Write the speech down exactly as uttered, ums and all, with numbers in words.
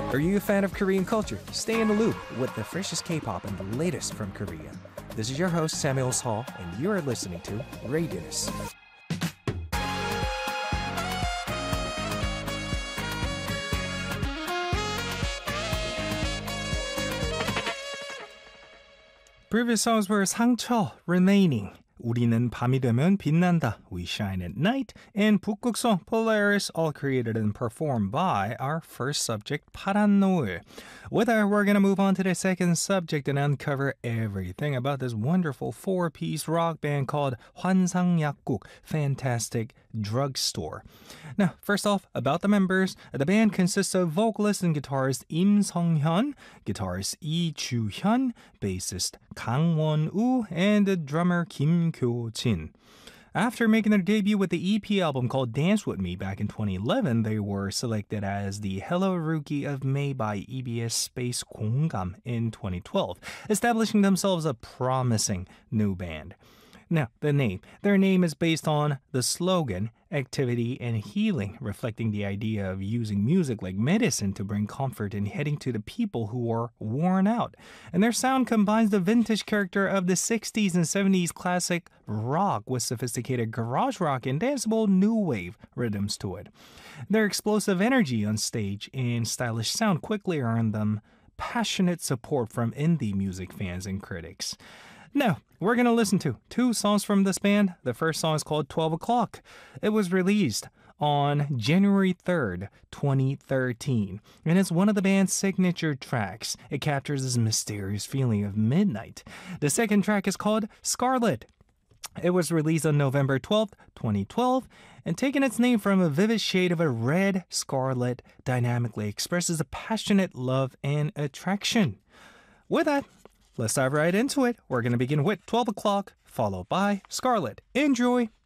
Are you a fan of Korean culture? Stay in the loop with the freshest K-pop and the latest from Korea. This is your host Samuel Seo, and you are listening to Radius. Previous songs were 상처, Remaining, 우리는 밤이 되면 빛난다, We Shine at Night, and 북극성, Polaris, all created and performed by our first subject, 파란 노을. With that, we're going to move on to the second subject and uncover everything about this wonderful four-piece rock band called 환상약국, Fantastic Drugstore. Now, first off, about the members, the band consists of vocalist and guitarist Im Sung-hyun, guitarist Lee Ju-hyun, bassist Kang Won-woo, and the drummer Kim Kyo-jin. After making their debut with the E P album called Dance With Me back in twenty eleven, they were selected as the Hello Rookie of May by E B S Space 공감 in twenty twelve, establishing themselves a promising new band. Now, the name. Their name is based on the slogan, activity and healing, reflecting the idea of using music like medicine to bring comfort and heading to the people who are worn out. And their sound combines the vintage character of the sixties and seventies classic rock with sophisticated garage rock and danceable new wave rhythms to it. Their explosive energy on stage and stylish sound quickly earned them passionate support from indie music fans and critics. Now, we're going to listen to two songs from this band. The first song is called twelve o'clock. It was released on January third, twenty thirteen, and it's one of the band's signature tracks. It captures this mysterious feeling of midnight. The second track is called Scarlet. It was released on November twelfth, twenty twelve, and taking its name from a vivid shade of a red scarlet, dynamically expresses a passionate love and attraction. With that, let's dive right into it. We're going to begin with twelve o'clock, followed by Scarlet. Enjoy!